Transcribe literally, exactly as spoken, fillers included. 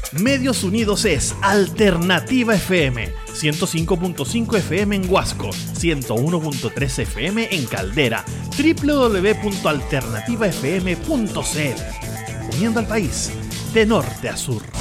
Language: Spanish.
Medios Unidos es Alternativa F M, ciento cinco punto cinco F M en Huasco, ciento uno punto tres F M en Caldera, doble u doble u doble u punto alternativa f m punto c l. Uniendo al país de norte a sur.